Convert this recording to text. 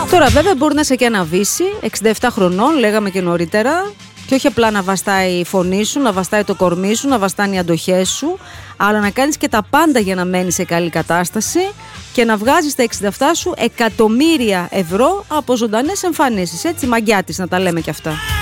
Τώρα βέβαια μπορεί να είσαι και ένα βύση, 67 χρονών, λέγαμε και νωρίτερα, και όχι απλά να βαστάει η φωνή σου, να βαστάει το κορμί σου, να βαστάνε οι αντοχές σου, αλλά να κάνεις και τα πάντα για να μένεις σε καλή κατάσταση και να βγάζεις τα 67 σου εκατομμύρια ευρώ από ζωντανές εμφανίσεις. Έτσι, μαγκιά της, να τα λέμε κι αυτά.